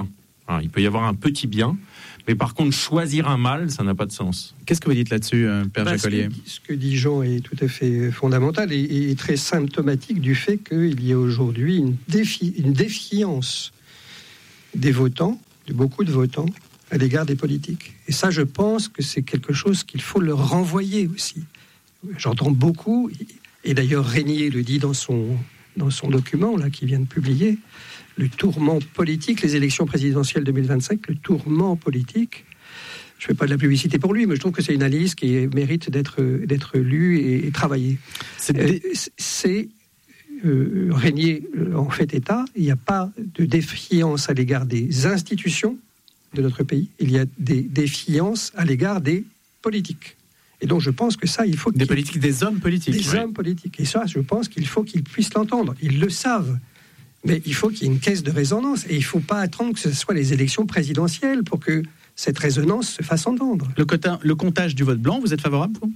Alors, il peut y avoir un petit bien, mais par contre, choisir un mal, ça n'a pas de sens. Qu'est-ce que vous dites là-dessus, Père bah, Jacolier ? ce, que, ce que dit Jean est tout à fait fondamental et, et très symptomatique du fait qu'il y a aujourd'hui une, défi, une défiance des votants, de beaucoup de votants, à l'égard des politiques. Et ça, je pense que c'est quelque chose qu'il faut leur renvoyer aussi. J'entends beaucoup, et d'ailleurs Régnier le dit dans son, dans son document là, qu'il vient de publier, le tourment politique, les élections présidentielles deux mille vingt-cinq, le tourment politique. Je ne fais pas de la publicité pour lui, mais je trouve que c'est une analyse qui mérite d'être, d'être lue et, et travaillée. C'est, des... c'est euh, Régnier en fait état, il n'y a pas de défiance à l'égard des institutions de notre pays, il y a des défiances à l'égard des politiques. Et donc je pense que ça, il faut... Des politiques, des hommes politiques. Des oui. hommes politiques. Et ça, je pense qu'il faut qu'ils puissent l'entendre. Ils le savent. Mais il faut qu'il y ait une caisse de résonance. Et il ne faut pas attendre que ce soit les élections présidentielles pour que cette résonance se fasse entendre. Le, quota, le comptage du vote blanc, vous êtes favorable, vous ?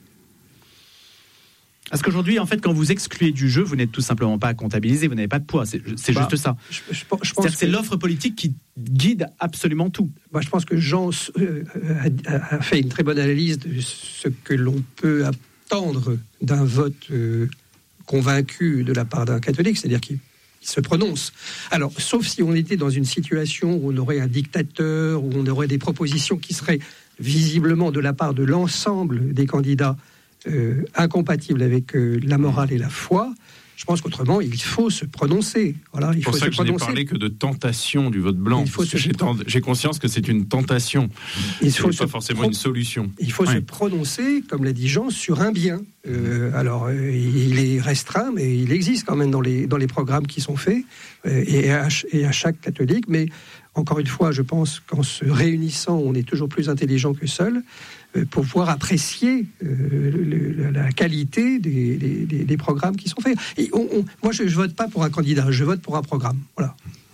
Parce qu'aujourd'hui, en fait, quand vous excluez du jeu, vous n'êtes tout simplement pas à comptabiliser, vous n'avez pas de poids. C'est, c'est bah, juste ça. Je, je, je pense C'est-à-dire que c'est l'offre politique qui guide absolument tout. Bah, je pense que Jean euh, a, a fait une très bonne analyse de ce que l'on peut attendre d'un vote euh, convaincu de la part d'un catholique, c'est-à-dire qu'il se prononce. Alors, sauf si on était dans une situation où on aurait un dictateur, où on aurait des propositions qui seraient visiblement de la part de l'ensemble des candidats Euh, incompatible avec euh, la morale et la foi, je pense qu'autrement, il faut se prononcer. Voilà, il c'est pour faut ça se que prononcer. je n'ai parlé que de tentation du vote blanc. Il faut se j'ai, pro- j'ai conscience que c'est une tentation. Il faut pas forcément pro- une solution. Il faut ouais. se prononcer, comme l'a dit Jean, sur un bien. Euh, alors, euh, il est restreint, mais il existe quand même dans les, dans les programmes qui sont faits, euh, et, à, et à chaque catholique. Mais encore une fois, je pense qu'en se réunissant, on est toujours plus intelligent que seul, euh, pour pouvoir apprécier euh, le, la qualité des, des, des programmes qui sont faits. Et on, on, moi, je ne vote pas pour un candidat, je vote pour un programme. Voilà.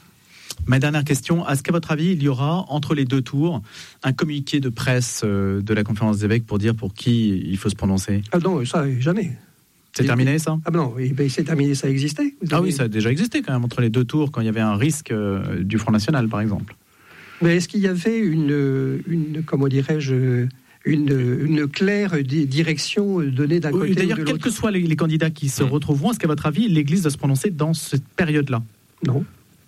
Ma dernière question, est-ce qu'à votre avis, il y aura, entre les deux tours, un communiqué de presse euh, de la conférence des évêques pour dire pour qui il faut se prononcer ? Ah non, ça, jamais. C'est et, terminé, ça ? Ah ben non, ben, c'est terminé, ça existait. Vous ah avez... oui, ça a déjà existé quand même, entre les deux tours, quand il y avait un risque euh, du Front National, par exemple. Mais est-ce qu'il y avait une, une comment dirais-je, une, une claire direction donnée d'un oui, côté d'ailleurs, ou de l'autre ? Quels que soient les, les candidats qui se mmh. retrouveront, est-ce qu'à votre avis, l'Église doit se prononcer dans cette période-là ? Non.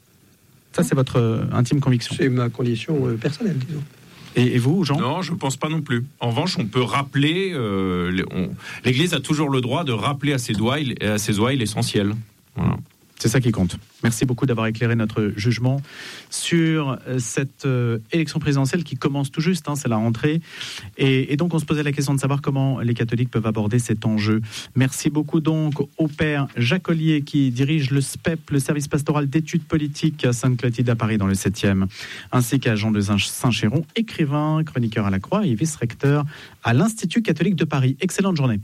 Ça, c'est votre euh, intime conviction. C'est ma condition euh, personnelle, disons. Et, et vous, Jean ? Non, je ne pense pas non plus. En revanche, on peut rappeler... Euh, les, on, L'Église a toujours le droit de rappeler à ses ouailles, à ses ouailles l'essentiel. Voilà. C'est ça qui compte. Merci beaucoup d'avoir éclairé notre jugement sur cette euh, élection présidentielle qui commence tout juste, hein, c'est la rentrée. Et, et donc, on se posait la question de savoir comment les catholiques peuvent aborder cet enjeu. Merci beaucoup donc au père Jacolier qui dirige le S P E P, le service pastoral d'études politiques à Sainte-Clotilde à Paris dans le septième, ainsi qu'à Jean de Saint-Chéron, écrivain, chroniqueur à la Croix et vice-recteur à l'Institut catholique de Paris. Excellente journée.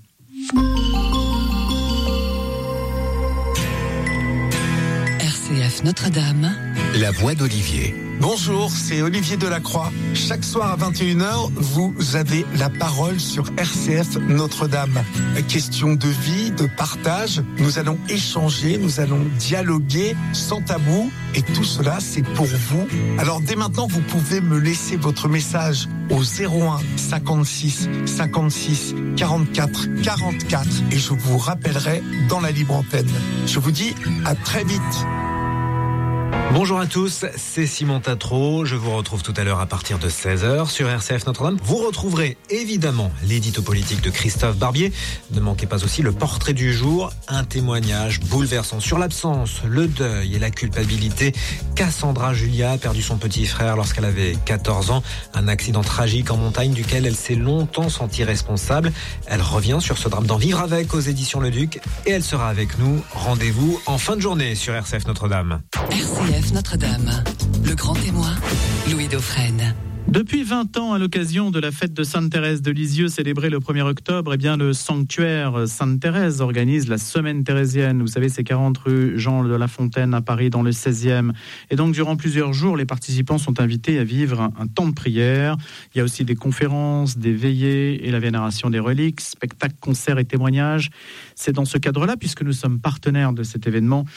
R C F Notre-Dame, la voix d'Olivier. Bonjour, c'est Olivier Delacroix. Chaque soir à vingt et une heures, vous avez la parole sur R C F Notre-Dame. Question de vie, de partage, nous allons échanger, nous allons dialoguer sans tabou et tout cela c'est pour vous. Alors dès maintenant, vous pouvez me laisser votre message au zéro un cinquante-six cinquante-six quarante-quatre quarante-quatre et je vous rappellerai dans la libre antenne. Je vous dis à très vite. Bonjour à tous, c'est Simon Tatro. Je vous retrouve tout à l'heure à partir de seize heures sur R C F Notre-Dame. Vous retrouverez évidemment l'édito politique de Christophe Barbier. Ne manquez pas aussi le portrait du jour, un témoignage bouleversant sur l'absence, le deuil et la culpabilité. Cassandra Julia a perdu son petit frère lorsqu'elle avait quatorze ans. Un accident tragique en montagne duquel elle s'est longtemps sentie responsable. Elle revient sur ce drame d'en vivre avec aux éditions Le Duc et elle sera avec nous. Rendez-vous en fin de journée sur R C F Notre-Dame. R C F Notre-Dame, le grand témoin, Louis Dauphren. Depuis vingt ans, à l'occasion de la fête de Sainte-Thérèse de Lisieux, célébrée le premier octobre, eh bien, le sanctuaire Sainte-Thérèse organise la semaine thérésienne. Vous savez, c'est quarante rue Jean de La Fontaine à Paris, dans le seizième. Et donc, durant plusieurs jours, les participants sont invités à vivre un, un temps de prière. Il y a aussi des conférences, des veillées et la vénération des reliques, spectacles, concerts et témoignages. C'est dans ce cadre-là, puisque nous sommes partenaires de cet événement,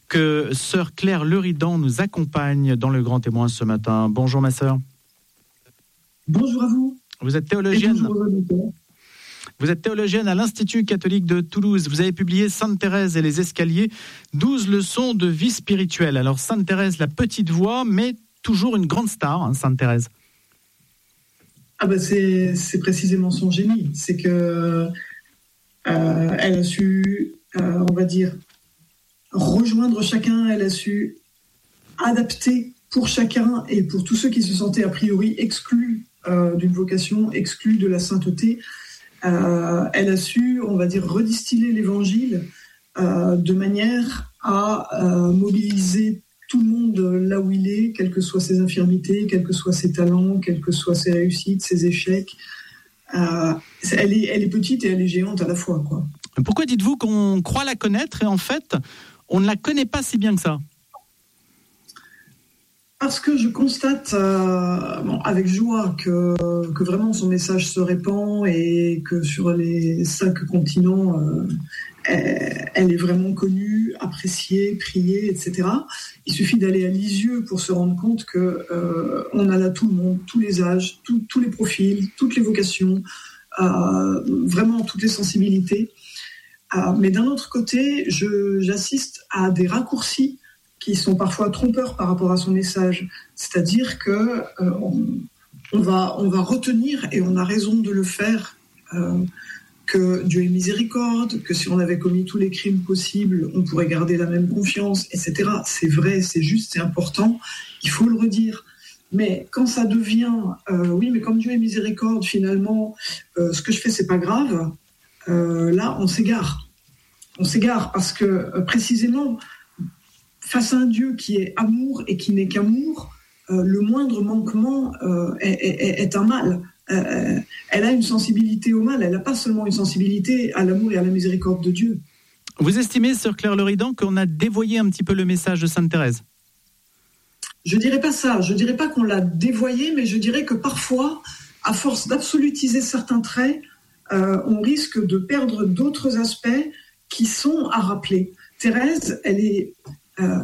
que sœur Claire Leridan nous accompagne dans le Grand Témoin ce matin. Bonjour ma sœur. Bonjour à vous. Vous êtes théologienne. Bonjour. Vous êtes théologienne à l'Institut catholique de Toulouse. Vous avez publié Sainte Thérèse et les escaliers, douze leçons de vie spirituelle. Alors Sainte Thérèse, la petite voix, mais toujours une grande star, hein, Sainte Thérèse. Ah ben c'est, c'est précisément son génie. C'est que euh, elle a su, euh, on va dire, rejoindre chacun. Elle a su adapter pour chacun et pour tous ceux qui se sentaient a priori exclus euh, d'une vocation, exclus de la sainteté. Euh, elle a su, on va dire, redistiller l'évangile euh, de manière à euh, mobiliser tout le monde là où il est, quelles que soient ses infirmités, quels que soient ses talents, quelles que soient ses réussites, ses échecs. Euh, elle, est, elle est petite et elle est géante à la fois, quoi. Pourquoi dites-vous qu'on croit la connaître et en fait, on ne la connaît pas si bien que ça ? Parce que je constate euh, bon, avec joie que, que vraiment son message se répand et que sur les cinq continents, euh, elle, elle est vraiment connue, appréciée, priée, et cetera. Il suffit d'aller à Lisieux pour se rendre compte que euh, on a là tout le monde, tous les âges, tout, tous les profils, toutes les vocations, euh, vraiment toutes les sensibilités. Euh, mais d'un autre côté, je, j'assiste à des raccourcis qui sont parfois trompeurs par rapport à son message. C'est-à-dire que euh, on, on, va, on va retenir, et on a raison de le faire, euh, que Dieu est miséricorde, que si on avait commis tous les crimes possibles, on pourrait garder la même confiance, et cetera. C'est vrai, c'est juste, c'est important, il faut le redire. Mais quand ça devient, euh, oui, mais comme Dieu est miséricorde, finalement, euh, ce que je fais, c'est pas grave, euh, là, on s'égare. On s'égare parce que, euh, précisément, face à un Dieu qui est amour et qui n'est qu'amour, euh, le moindre manquement euh, est, est, est un mal. Euh, elle a une sensibilité au mal, elle n'a pas seulement une sensibilité à l'amour et à la miséricorde de Dieu. Vous estimez, sœur Claire Leridan, qu'on a dévoyé un petit peu le message de Sainte Thérèse ? Je ne dirais pas ça, je ne dirais pas qu'on l'a dévoyé, mais je dirais que parfois, à force d'absolutiser certains traits, euh, on risque de perdre d'autres aspects qui sont à rappeler. Thérèse, elle est, euh,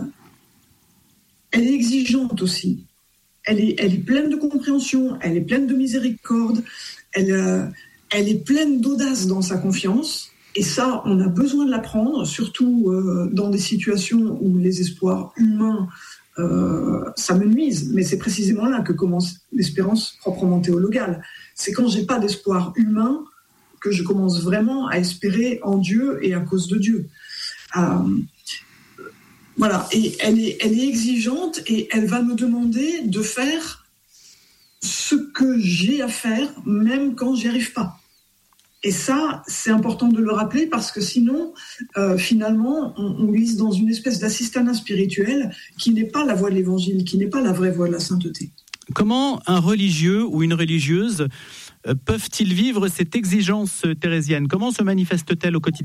elle est exigeante aussi. Elle est, elle est pleine de compréhension, elle est pleine de miséricorde, elle, euh, elle est pleine d'audace dans sa confiance. Et ça, on a besoin de l'apprendre, surtout euh, dans des situations où les espoirs humains, euh, ça me nuise. Mais c'est précisément là que commence l'espérance proprement théologale. C'est quand j'ai pas d'espoir humain que je commence vraiment à espérer en Dieu et à cause de Dieu. Euh, Voilà, et elle est, elle est exigeante et elle va me demander de faire ce que j'ai à faire, même quand j'y arrive pas. Et ça, c'est important de le rappeler parce que sinon, euh, finalement, on, on glisse dans une espèce d'assistanat spirituel qui n'est pas la voie de l'évangile, qui n'est pas la vraie voie de la sainteté. Comment un religieux ou une religieuse euh, peuvent-ils vivre cette exigence thérésienne ? Comment se manifeste-t-elle au quotidien ?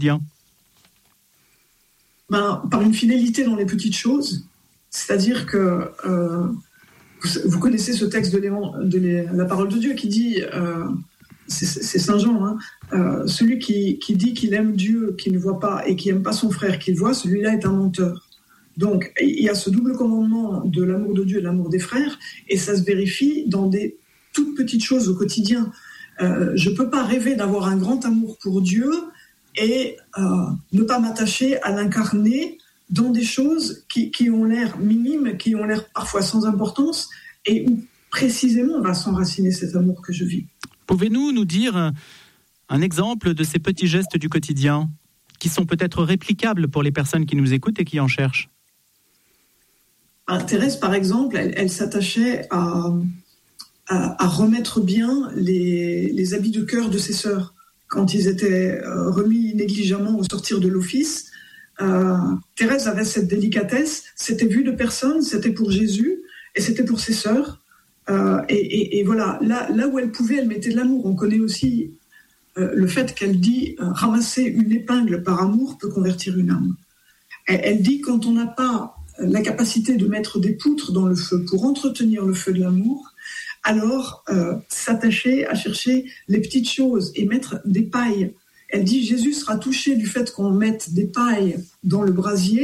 Ben, par une fidélité dans les petites choses, c'est-à-dire que euh, vous, vous connaissez ce texte de, de les, la parole de Dieu qui dit, euh, c'est, c'est Saint Jean, hein, euh, celui qui, qui dit qu'il aime Dieu, qu'il ne voit pas, et qui n'aime pas son frère, qu'il voit, celui-là est un menteur. Donc il y a ce double commandement de l'amour de Dieu et de l'amour des frères, et ça se vérifie dans des toutes petites choses au quotidien. Euh, je ne peux pas rêver d'avoir un grand amour pour Dieu et euh, ne pas m'attacher à l'incarner dans des choses qui, qui ont l'air minimes, qui ont l'air parfois sans importance, et où précisément va s'enraciner cet amour que je vis. Pouvez-nous nous dire un, un exemple de ces petits gestes du quotidien qui sont peut-être réplicables pour les personnes qui nous écoutent et qui en cherchent ? Ah, Thérèse, par exemple, elle, elle s'attachait à, à, à remettre bien les, les habits de cœur de ses sœurs. Quand ils étaient euh, remis négligemment au sortir de l'office, euh, Thérèse avait cette délicatesse, c'était vu de personne, c'était pour Jésus et c'était pour ses sœurs. Euh, et, et, et voilà, là, là où elle pouvait, elle mettait de l'amour. On connaît aussi euh, le fait qu'elle dit euh, « ramasser une épingle par amour peut convertir une âme ». Elle, elle dit quand on n'a pas la capacité de mettre des poutres dans le feu pour entretenir le feu de l'amour, alors euh, s'attacher à chercher les petites choses et mettre des pailles. Elle dit Jésus sera touché du fait qu'on mette des pailles dans le brasier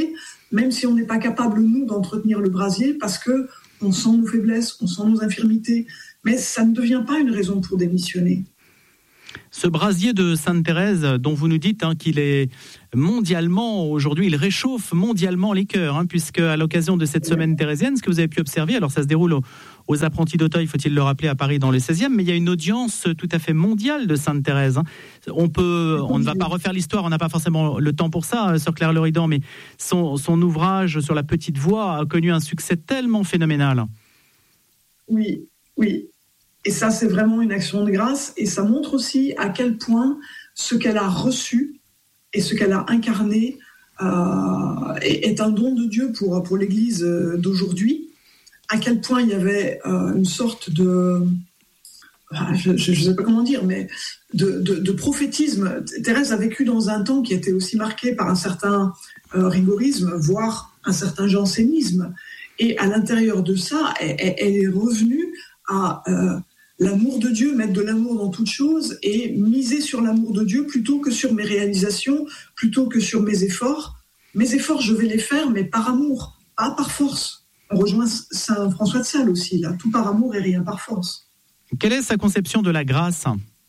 même si on n'est pas capable, nous, d'entretenir le brasier, parce que on sent nos faiblesses, on sent nos infirmités, mais ça ne devient pas une raison pour démissionner. Ce brasier de Sainte-Thérèse, dont vous nous dites hein, qu'il est mondialement, aujourd'hui, il réchauffe mondialement les cœurs, hein, puisque à l'occasion de cette semaine thérésienne, ce que vous avez pu observer, alors ça se déroule aux, aux apprentis d'Auteuil, faut-il le rappeler, à Paris dans le seizième, mais il y a une audience tout à fait mondiale de Sainte-Thérèse. Hein. On peut, on ne va pas refaire l'histoire, on n'a pas forcément le temps pour ça, Sœur Claire Leridan, mais son, son ouvrage sur la petite voix a connu un succès tellement phénoménal. Oui, oui. Et ça, c'est vraiment une action de grâce. Et ça montre aussi à quel point ce qu'elle a reçu et ce qu'elle a incarné euh, est un don de Dieu pour, pour l'Église d'aujourd'hui. À quel point il y avait euh, une sorte de... Je ne sais pas comment dire, mais de, de, de prophétisme. Thérèse a vécu dans un temps qui était aussi marqué par un certain euh, rigorisme, voire un certain jansénisme. Et à l'intérieur de ça, elle, elle est revenue à... Euh, l'amour de Dieu, mettre de l'amour dans toute chose et miser sur l'amour de Dieu plutôt que sur mes réalisations, plutôt que sur mes efforts. Mes efforts, je vais les faire, mais par amour, pas par force. On rejoint Saint François de Sales aussi, là. Tout par amour et rien par force. Quelle est sa conception de la grâce ?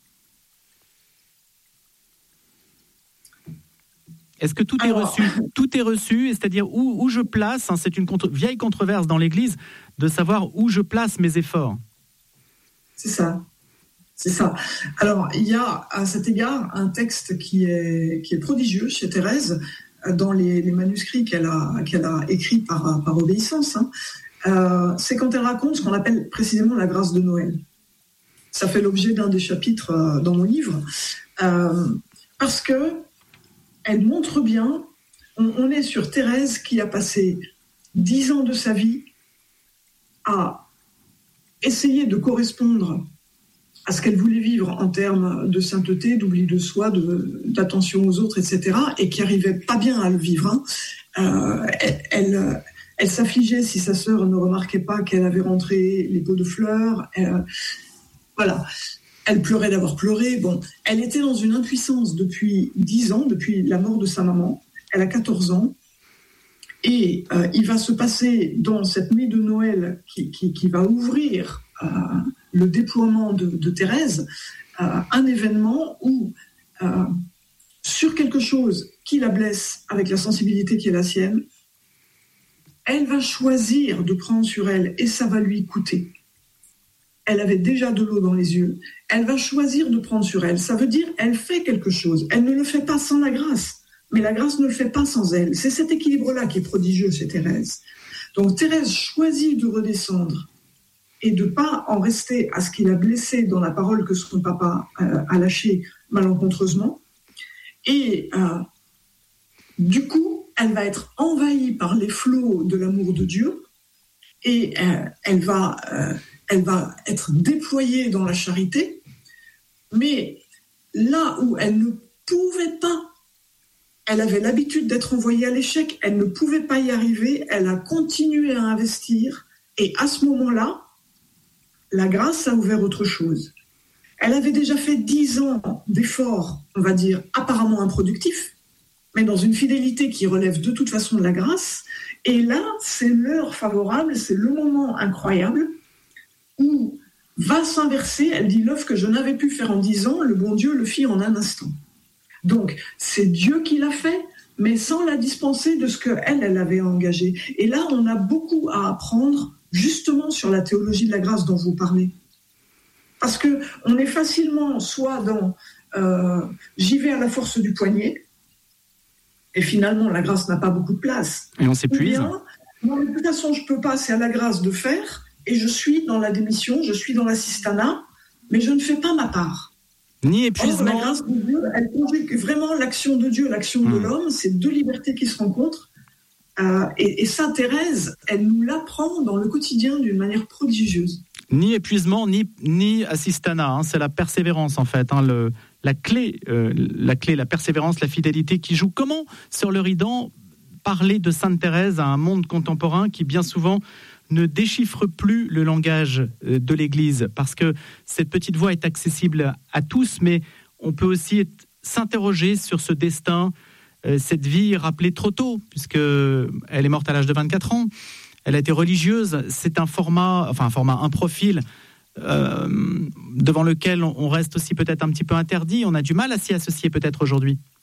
Est-ce que tout Alors, est reçu ? Tout est reçu, c'est-à-dire où, où je place, hein, c'est une contre- vieille controverse dans l'Église, de savoir où je place mes efforts. C'est ça, c'est ça. Alors, il y a à cet égard un texte qui est, qui est prodigieux chez Thérèse, dans les, les manuscrits qu'elle a, qu'elle a écrits par, par obéissance. Hein. Euh, c'est quand elle raconte ce qu'on appelle précisément la grâce de Noël. Ça fait l'objet d'un des chapitres euh, dans mon livre, euh, parce que elle montre bien, on, on est sur Thérèse qui a passé dix ans de sa vie à essayer de correspondre à ce qu'elle voulait vivre en termes de sainteté, d'oubli de soi, de, d'attention aux autres, et cetera, et qui n'arrivait pas bien à le vivre. Hein. Euh, elle, elle, elle s'affligeait si sa sœur ne remarquait pas qu'elle avait rentré les pots de fleurs. Elle, voilà. Elle pleurait d'avoir pleuré. Bon, elle était dans une impuissance depuis dix ans, depuis la mort de sa maman. Elle a quatorze ans. Et euh, il va se passer dans cette nuit de Noël qui, qui, qui va ouvrir euh, le déploiement de, de Thérèse, euh, un événement où, euh, sur quelque chose qui la blesse avec la sensibilité qui est la sienne, elle va choisir de prendre sur elle et ça va lui coûter. Elle avait déjà de l'eau dans les yeux. Elle va choisir de prendre sur elle. Ça veut dire elle fait quelque chose. Elle ne le fait pas sans la grâce. Mais la grâce ne le fait pas sans elle. C'est cet équilibre-là qui est prodigieux chez Thérèse. Donc Thérèse choisit de redescendre et de ne pas en rester à ce qui l'a blessée dans la parole que son papa euh, a lâchée malencontreusement. Et euh, du coup, elle va être envahie par les flots de l'amour de Dieu et euh, elle, va, euh, elle va être déployée dans la charité. Mais là où elle ne pouvait pas, elle avait l'habitude d'être envoyée à l'échec, elle ne pouvait pas y arriver, elle a continué à investir, et à ce moment-là, la grâce a ouvert autre chose. Elle avait déjà fait dix ans d'efforts, on va dire, apparemment improductifs, mais dans une fidélité qui relève de toute façon de la grâce, et là, c'est l'heure favorable, c'est le moment incroyable, où va s'inverser, elle dit, l'œuvre que je n'avais pu faire en dix ans, le bon Dieu le fit en un instant. Donc, c'est Dieu qui l'a fait, mais sans la dispenser de ce qu'elle, elle avait engagé. Et là, on a beaucoup à apprendre, justement, sur la théologie de la grâce dont vous parlez. Parce qu'on est facilement soit dans euh, « j'y vais à la force du poignet », et finalement, la grâce n'a pas beaucoup de place. Et on s'épuise. Ou bien, non, de toute façon, je ne peux pas, c'est à la grâce de faire, et je suis dans la démission, je suis dans l'assistanat, mais je ne fais pas ma part. Ni épuisement. Or, la grâce de Dieu, elle conjugue vraiment l'action de Dieu, l'action mmh. de l'homme, c'est deux libertés qui se rencontrent. Euh, et, et Sainte Thérèse, elle nous l'apprend dans le quotidien d'une manière prodigieuse. Ni épuisement, ni, ni assistanat, hein, c'est la persévérance en fait, hein, le, la clé, euh, la clé, la persévérance, la fidélité qui joue. Comment, Sœur Leridan, parler de Sainte Thérèse à un monde contemporain qui bien souvent ne déchiffre plus le langage de l'Église, parce que cette petite voix est accessible à tous, mais on peut aussi s'interroger sur ce destin euh, cette vie rappelée trop tôt, puisqu'elle est morte à l'âge de vingt-quatre ans. Elle a été religieuse. C'est un format, enfin un format, un profil euh, devant lequel on reste aussi peut-être un petit peu interdit. On a du mal à s'y associer peut-être aujourd'hui, non ?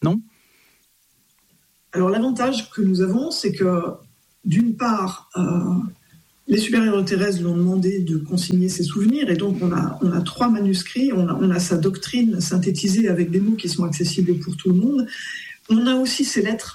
Alors l'avantage que nous avons, c'est que d'une part, euh, les supérieurs de Thérèse lui ont demandé de consigner ses souvenirs, et donc on a, on a trois manuscrits, on a, on a sa doctrine synthétisée avec des mots qui sont accessibles pour tout le monde. On a aussi ses lettres,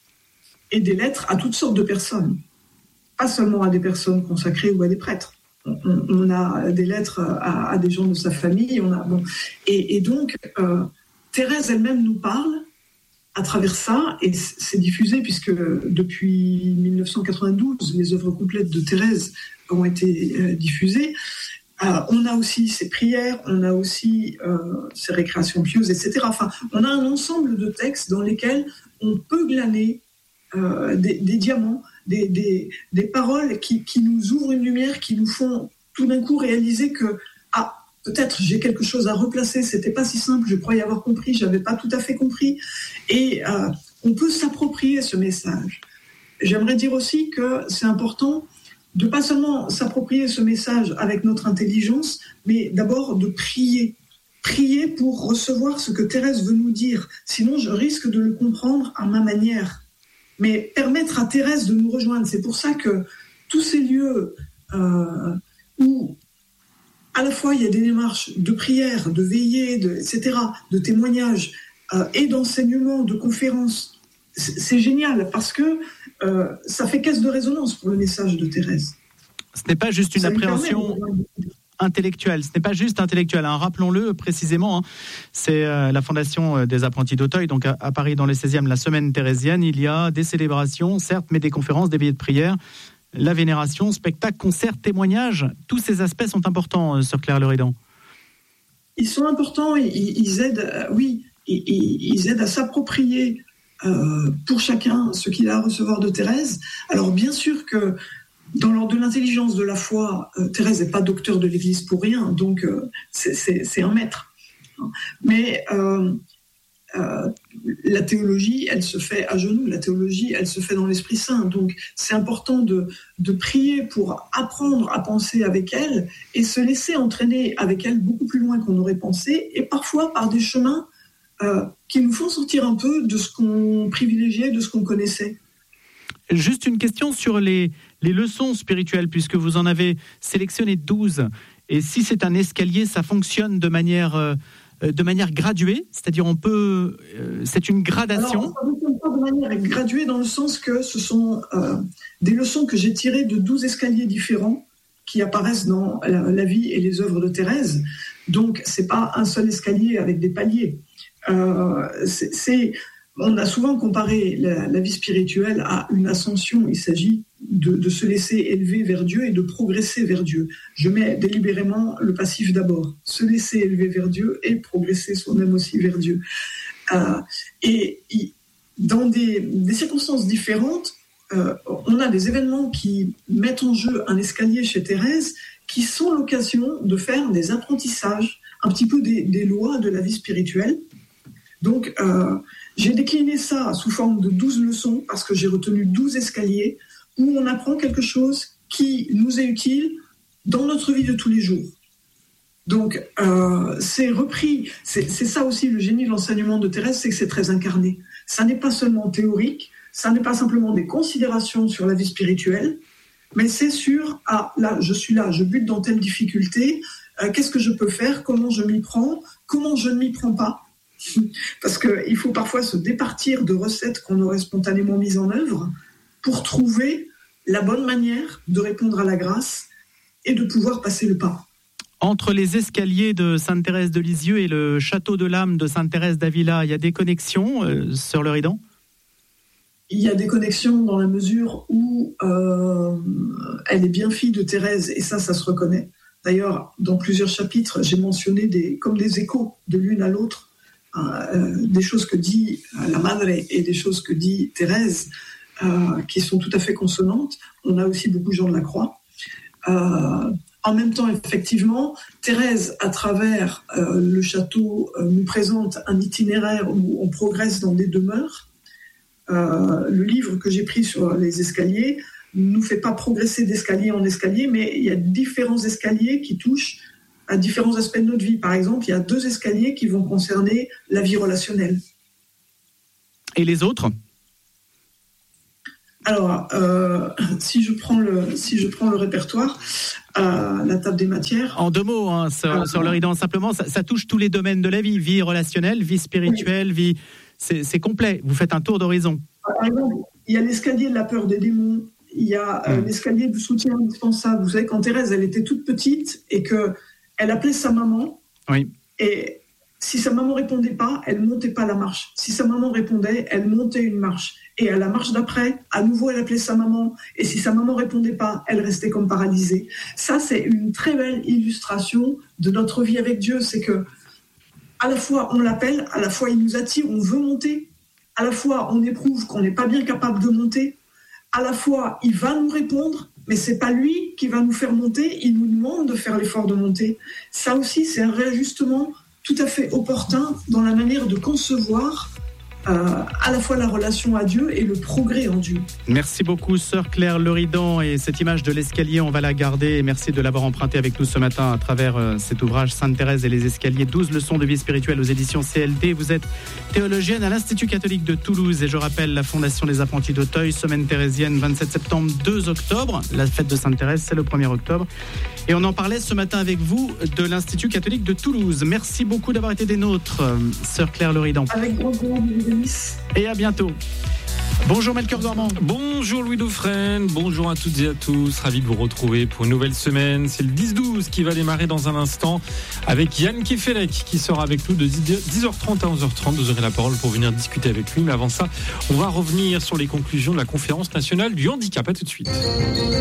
et des lettres à toutes sortes de personnes, pas seulement à des personnes consacrées ou à des prêtres. On, on a des lettres à, à des gens de sa famille, on a, bon, et, et donc euh, Thérèse elle-même nous parle à travers ça, et c'est diffusé puisque depuis dix-neuf cent quatre-vingt-douze, les œuvres complètes de Thérèse ont été euh, diffusées. Euh, on a aussi ses prières, on a aussi euh, ses récréations pieuses, et cetera. Enfin, on a un ensemble de textes dans lesquels on peut glaner euh, des, des diamants, des, des, des paroles qui, qui nous ouvrent une lumière, qui nous font tout d'un coup réaliser que ah, peut-être j'ai quelque chose à replacer, c'était pas si simple, je croyais avoir compris, j'avais pas tout à fait compris. Et euh, on peut s'approprier ce message. J'aimerais dire aussi que c'est important de pas seulement s'approprier ce message avec notre intelligence, mais d'abord de prier. Prier pour recevoir ce que Thérèse veut nous dire. Sinon, je risque de le comprendre à ma manière. Mais permettre à Thérèse de nous rejoindre. C'est pour ça que tous ces lieux euh, où à la fois il y a des démarches de prière, de veillée, de, et cetera, de témoignages euh, et d'enseignements, de conférences, c'est, c'est génial parce que euh, ça fait caisse de résonance pour le message de Thérèse. Ce n'est pas juste une ça appréhension intellectuelle, ce n'est pas juste intellectuel, hein. Rappelons-le précisément, hein. C'est euh, la Fondation des Apprentis d'Auteuil, donc à, à Paris dans le seizième, la semaine thérésienne, il y a des célébrations, certes, mais des conférences, des veillées de prière, la vénération, spectacle, concert, témoignage, tous ces aspects sont importants, sœur Claire Leridan. Ils sont importants, ils, ils aident, euh, oui, ils, ils aident à s'approprier euh, pour chacun ce qu'il a à recevoir de Thérèse. Alors bien sûr que dans l'ordre de l'intelligence de la foi, euh, Thérèse n'est pas docteur de l'Église pour rien, donc euh, c'est, c'est, c'est un maître. Mais euh, euh, la théologie, elle se fait à genoux, la théologie, elle se fait dans l'Esprit Saint. Donc c'est important de, de prier pour apprendre à penser avec elle et se laisser entraîner avec elle beaucoup plus loin qu'on aurait pensé, et parfois par des chemins euh, qui nous font sortir un peu de ce qu'on privilégiait, de ce qu'on connaissait. Juste une question sur les, les leçons spirituelles, puisque vous en avez sélectionné douze. Et si c'est un escalier, ça fonctionne de manière, euh, de manière graduée, c'est-à-dire on peut, euh, c'est une gradation. Alors, ça ne fonctionne pas de manière graduée dans le sens que ce sont euh, des leçons que j'ai tirées de douze escaliers différents qui apparaissent dans la, la vie et les œuvres de Thérèse. Donc, c'est pas un seul escalier avec des paliers. Euh, c'est, c'est On a souvent comparé la, la vie spirituelle à une ascension. Il s'agit de, de se laisser élever vers Dieu et de progresser vers Dieu. Je mets délibérément le passif d'abord. Se laisser élever vers Dieu et progresser soi-même aussi vers Dieu. Euh, et, et dans des, des circonstances différentes, euh, on a des événements qui mettent en jeu un escalier chez Thérèse qui sont l'occasion de faire des apprentissages, un petit peu des, des lois de la vie spirituelle. Donc, euh, j'ai décliné ça sous forme de douze leçons parce que j'ai retenu douze escaliers où on apprend quelque chose qui nous est utile dans notre vie de tous les jours. Donc, euh, c'est repris, c'est, c'est ça aussi le génie de l'enseignement de Thérèse, c'est que c'est très incarné. Ça n'est pas seulement théorique, ça n'est pas simplement des considérations sur la vie spirituelle, mais c'est sur, ah là, je suis là, je bute dans telle difficulté, euh, qu'est-ce que je peux faire, comment je m'y prends, comment je ne m'y prends pas. Parce qu'il faut parfois se départir de recettes qu'on aurait spontanément mises en œuvre pour trouver la bonne manière de répondre à la grâce et de pouvoir passer le pas. Entre les escaliers de Sainte-Thérèse de Lisieux et le château de l'âme de Sainte-Thérèse d'Avila, il y a des connexions, euh, sœur Leridan ? Il y a des connexions dans la mesure où euh, elle est bien fille de Thérèse, et ça, ça se reconnaît. D'ailleurs, dans plusieurs chapitres, j'ai mentionné des, comme des échos de l'une à l'autre, Euh, des choses que dit la Madre et des choses que dit Thérèse euh, qui sont tout à fait consonantes. On a aussi beaucoup Jean de la Croix. Euh, en même temps, effectivement, Thérèse, à travers euh, le château, euh, nous présente un itinéraire où on progresse dans des demeures. euh, le livre que j'ai pris sur les escaliers ne nous fait pas progresser d'escalier en escalier, mais il y a différents escaliers qui touchent à différents aspects de notre vie. Par exemple, il y a deux escaliers qui vont concerner la vie relationnelle. Et les autres ? Alors, euh, si je prends le si je prends le répertoire, euh, la table des matières. En deux mots, hein, sur, ah, sur le rideau, simplement, ça, ça touche tous les domaines de la vie, vie relationnelle, vie spirituelle, oui. vie. C'est, c'est complet. Vous faites un tour d'horizon. Par exemple, il y a l'escalier de la peur des démons. Il y a euh, mmh. l'escalier du soutien indispensable. Vous savez, quand Thérèse, elle était toute petite et que elle appelait sa maman. Oui. Et si sa maman répondait pas, elle montait pas la marche. Si sa maman répondait, elle montait une marche. Et à la marche d'après, à nouveau, elle appelait sa maman. Et si sa maman répondait pas, elle restait comme paralysée. Ça, c'est une très belle illustration de notre vie avec Dieu. C'est que, à la fois, on l'appelle, à la fois, il nous attire, on veut monter. À la fois, on éprouve qu'on n'est pas bien capable de monter. À la fois, il va nous répondre, mais c'est pas lui qui va nous faire monter. Il nous demande de faire l'effort de monter. Ça aussi, c'est un réajustement tout à fait opportun dans la manière de concevoir Euh, à la fois la relation à Dieu et le progrès en Dieu. Merci beaucoup, sœur Claire Leridan, et cette image de l'escalier, on va la garder, et merci de l'avoir empruntée avec nous ce matin à travers euh, cet ouvrage Sainte Thérèse et les escaliers, douze leçons de vie spirituelle aux éditions C L D. Vous êtes théologienne à l'Institut catholique de Toulouse, et je rappelle la Fondation des apprentis d'Auteuil, semaine thérésienne, vingt-sept septembre, deux octobre. La fête de Sainte Thérèse, c'est le premier octobre. Et on en parlait ce matin avec vous de l'Institut catholique de Toulouse. Merci beaucoup d'avoir été des nôtres, euh, sœur Claire Leridan. Avec grand plaisir. Et à bientôt. Bonjour Melchior Gormand. Bonjour Louis Dauphren, bonjour à toutes et à tous, ravi de vous retrouver pour une nouvelle semaine. C'est le dix douze qui va démarrer dans un instant avec Yann Kefelec qui sera avec nous de dix heures trente à onze heures trente. Vous aurez la parole pour venir discuter avec lui, mais avant ça, on va revenir sur les conclusions de la conférence nationale du handicap. À tout de suite.